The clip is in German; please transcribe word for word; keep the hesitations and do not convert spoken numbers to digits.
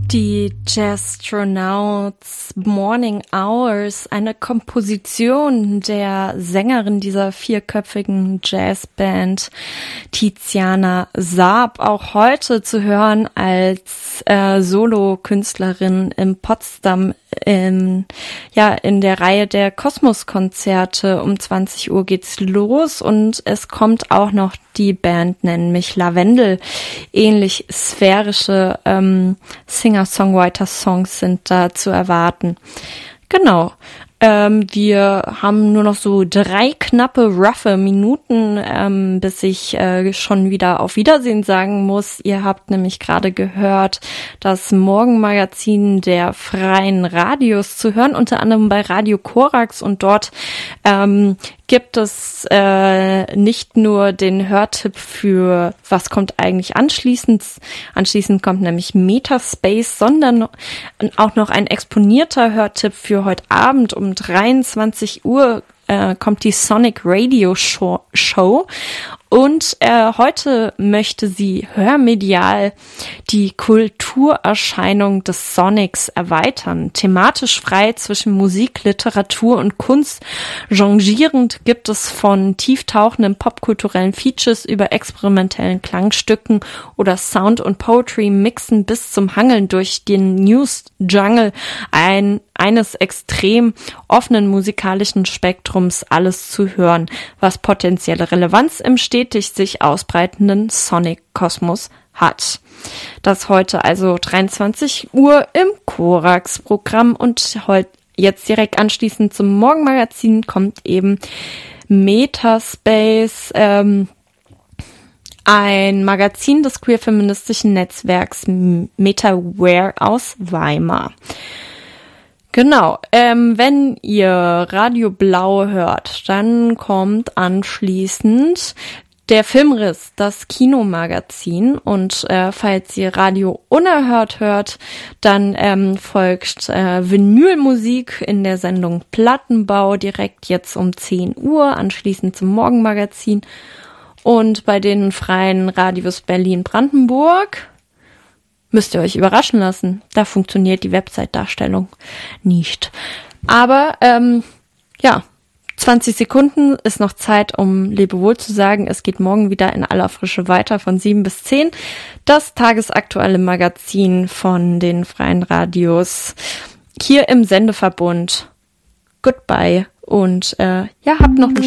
Die Jazztronauts Morning Hours, eine Komposition der Sängerin dieser vierköpfigen Jazzband Tiziana Saab, auch heute zu hören als äh, Solokünstlerin in Potsdam in, ja, in der Reihe der Kosmos-Konzerte. Um zwanzig Uhr geht's los und es kommt auch noch die Band Nenn mich Lavendel. Ähnlich sphärische ähm, Singer-Songwriter-Songs sind da zu erwarten. Genau. Ähm, wir haben nur noch so drei knappe, roughe Minuten, ähm, bis ich äh, schon wieder auf Wiedersehen sagen muss. Ihr habt nämlich gerade gehört, das Morgenmagazin der Freien Radios zu hören, unter anderem bei Radio Korax, und dort ähm, gibt es äh, nicht nur den Hörtipp für was kommt eigentlich anschließend, anschließend kommt nämlich Metaspace, sondern auch noch ein exponierter Hörtipp für heute Abend. Um dreiundzwanzig Uhr äh, kommt die Sonic Radio Show, Show. Und äh, heute möchte sie hörmedial die Kulturerscheinung des Sonics erweitern. Thematisch frei zwischen Musik, Literatur und Kunst jonglierend gibt es von tieftauchenden popkulturellen Features über experimentellen Klangstücken oder Sound und Poetry mixen bis zum Hangeln durch den News Jungle ein eines extrem offenen musikalischen Spektrums alles zu hören, was potenzielle Relevanz im stetig sich ausbreitenden Sonic-Kosmos hat. Das heute also dreiundzwanzig Uhr im Korax-Programm, und heute jetzt direkt anschließend zum Morgenmagazin kommt eben Metaspace, ähm, ein Magazin des queer-feministischen Netzwerks Metaware aus Weimar. Genau, ähm, wenn ihr Radio Blau hört, dann kommt anschließend der Filmriss, das Kinomagazin, und äh, falls ihr Radio Unerhört hört, dann ähm, folgt äh, Vinylmusik in der Sendung Plattenbau direkt jetzt um zehn Uhr, anschließend zum Morgenmagazin. Und bei den Freien Radios Berlin-Brandenburg müsst ihr euch überraschen lassen. Da funktioniert die Website-Darstellung nicht. Aber ähm, ja, zwanzig Sekunden ist noch Zeit, um Lebewohl zu sagen. Es geht morgen wieder in aller Frische weiter von sieben bis zehn. Das tagesaktuelle Magazin von den Freien Radios hier im Sendeverbund. Goodbye und äh, ja, habt noch eine